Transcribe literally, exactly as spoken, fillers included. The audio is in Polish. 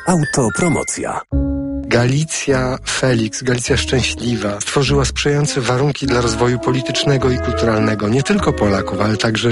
Autopromocja. Galicja Felix, Galicja Szczęśliwa, stworzyła sprzyjające warunki dla rozwoju politycznego i kulturalnego nie tylko Polaków, ale także